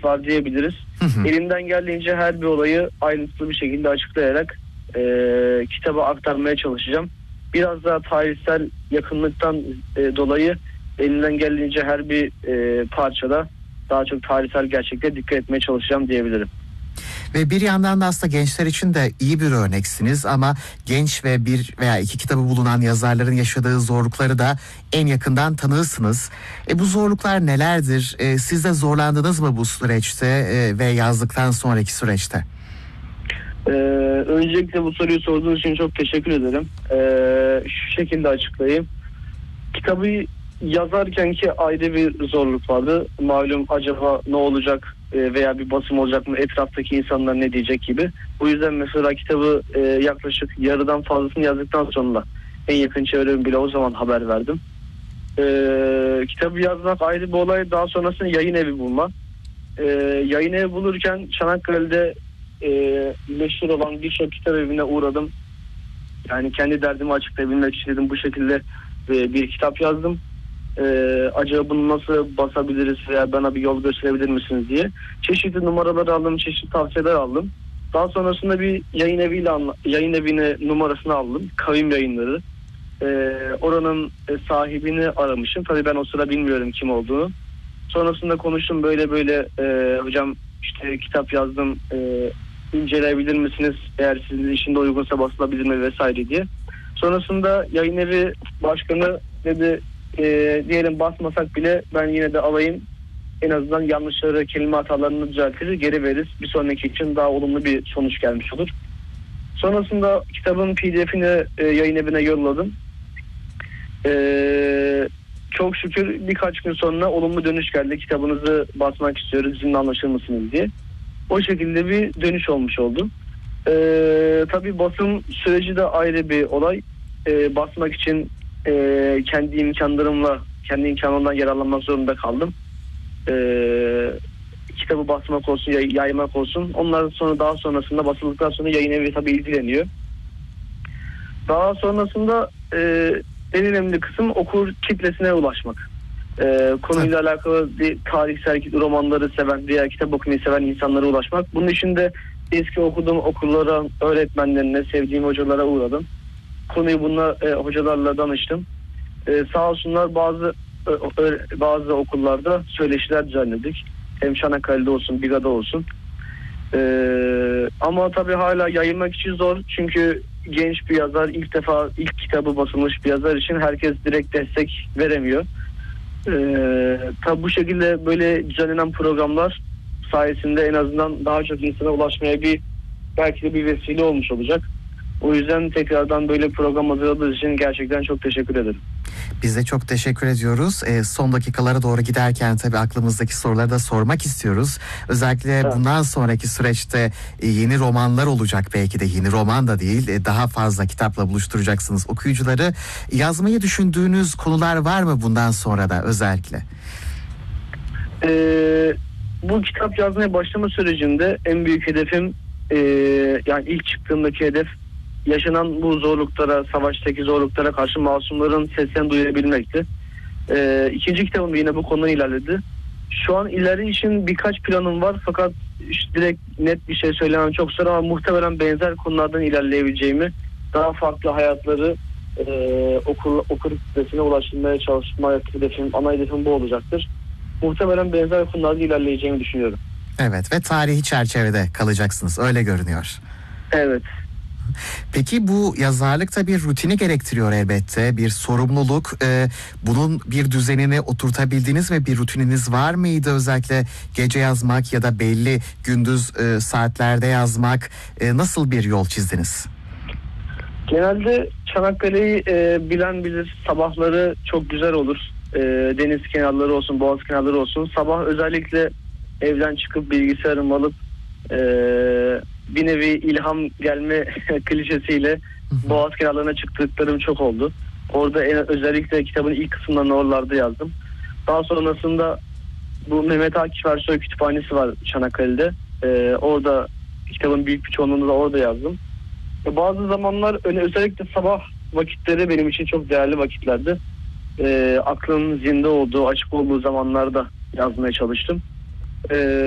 var diyebiliriz. Elimden geldiğince her bir olayı ayrıntılı bir şekilde açıklayarak kitaba aktarmaya çalışacağım. Biraz daha tarihsel yakınlıktan dolayı elimden geldiğince her bir parçada daha çok tarihsel gerçeklere dikkat etmeye çalışacağım diyebilirim. Ve bir yandan da aslında gençler için de iyi bir örneksiniz ama genç ve bir veya iki kitabı bulunan yazarların yaşadığı zorlukları da en yakından tanırsınız. Bu zorluklar nelerdir? Siz de zorlandınız mı bu süreçte ve yazdıktan sonraki süreçte? Öncelikle bu soruyu sorduğunuz için çok teşekkür ederim. Şu şekilde açıklayayım. Kitabı yazarken ki ayrı bir zorluk vardı. Malum acaba ne olacak veya bir basım olacak mı, etraftaki insanlar ne diyecek gibi. Bu yüzden mesela kitabı yaklaşık yarıdan fazlasını yazdıktan sonra en yakın çevrem bile o zaman haber verdim. Kitabı yazmak ayrı bir olay. Daha sonrasında yayın evi bulma. Yayın evi bulurken Çanakkale'de meşhur olan birçok kitap evine uğradım. Yani kendi derdimi açıklayabilmek için dedim bu şekilde bir kitap yazdım. Acaba bunu nasıl basabiliriz veya bana bir yol gösterebilir misiniz diye. Çeşitli numaraları aldım, çeşitli tavsiyeler aldım. Daha sonrasında bir yayın evine numarasını aldım. Kavim Yayınları. Oranın sahibini aramışım. Tabii ben o sırada bilmiyorum kim olduğunu. Sonrasında konuştum böyle hocam işte kitap yazdım, inceleyebilir misiniz? Eğer sizin işinde uygunsa basılabilir mi vesaire diye. Sonrasında yayın evi başkanı dedi diyelim basmasak bile ben yine de alayım. En azından yanlışları, kelime hatalarını düzeltir, geri veririz. Bir sonraki için daha olumlu bir sonuç gelmiş olur. Sonrasında kitabın PDF'ini yayın evine yolladım. Çok şükür birkaç gün sonra olumlu dönüş geldi. Kitabınızı basmak istiyoruz, bizimle anlaşır mısınız diye. O şekilde bir dönüş olmuş oldu. Tabii basım süreci de ayrı bir olay. Basmak için kendi imkanlarımdan yararlanmak zorunda kaldım. Kitabı basmak olsun, yaymak olsun. Ondan sonra daha sonrasında basıldıktan sonra yayın evi tabii ilgileniyor. Daha sonrasında en önemli kısım okur kitlesine ulaşmak. Konuyla alakalı tarihsel romanları seven veya kitap okumayı seven insanlara ulaşmak. Bunun için de eski okuduğum okullara, öğretmenlerine, sevdiğim hocalara uğradım. Konuyu hocalarla danıştım. Sağ olsunlar bazı okullarda söyleşiler düzenledik. Hem Çanakkale'de olsun, Biga'da olsun. Ama tabii hala yayınmak için zor. Çünkü genç bir yazar, ilk kitabı basılmış bir yazar için herkes direkt destek veremiyor. Tabii bu şekilde böyle düzenlenen programlar sayesinde en azından daha çok insana ulaşmaya belki de bir vesile olmuş olacak. O yüzden tekrardan böyle program hazırladığınız için gerçekten çok teşekkür ederim. Biz de çok teşekkür ediyoruz. Son dakikalara doğru giderken tabii aklımızdaki soruları da sormak istiyoruz. Özellikle bundan sonraki süreçte yeni romanlar olacak, belki de yeni roman da değil, daha fazla kitapla buluşturacaksınız okuyucuları. Yazmayı düşündüğünüz konular var mı bundan sonra da özellikle? Bu kitap yazmaya başlama sürecinde en büyük hedefim, yani ilk çıktığımdaki hedef, yaşanan bu zorluklara, savaştaki zorluklara karşı masumların seslerini duyurabilmekti. İkinci kitabım yine bu konudan ilerledi. Şu an ileri için birkaç planım var fakat direkt net bir şey söylemem çok zor ama muhtemelen benzer konulardan ilerleyebileceğimi, daha farklı hayatları okur kitlesine ulaştırmaya çalışma ana hedefim bu olacaktır. Muhtemelen benzer konularda ilerleyeceğimi düşünüyorum. Evet ve tarihi çerçevede kalacaksınız, öyle görünüyor. Evet. Peki bu yazarlıkta bir rutini gerektiriyor elbette, bir sorumluluk. Bunun bir düzenini oturtabildiniz mi? Bir rutininiz var mıydı? Özellikle gece yazmak ya da belli gündüz saatlerde yazmak, nasıl bir yol çizdiniz? Genelde Çanakkale'yi bilen bilir, sabahları çok güzel olur. Deniz kenarları olsun, boğaz kenarları olsun. Sabah özellikle evden çıkıp bilgisayarımı alıp bir nevi ilham gelme klişesiyle boğaz kenarlarına çıktıklarım çok oldu. Orada özellikle kitabın ilk kısımlarını oralarda yazdım. Daha sonrasında bu Mehmet Akif Ersoy Kütüphanesi var Çanakkale'de. Orada kitabın büyük bir çoğunluğunu da orada yazdım. Bazı zamanlar özellikle sabah vakitleri benim için çok değerli vakitlerdi. Aklın zinde olduğu, açık olduğu zamanlarda yazmaya çalıştım.